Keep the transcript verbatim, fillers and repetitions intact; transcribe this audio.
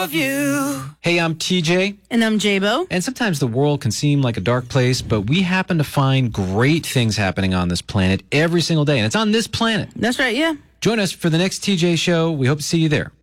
of you. Hey, I'm T J. And I'm J-Bo. And sometimes the world can seem like a dark place, but we happen to find great things happening on this planet every single day. And it's on this planet. That's right, yeah. Join us for the next T J show. We hope to see you there.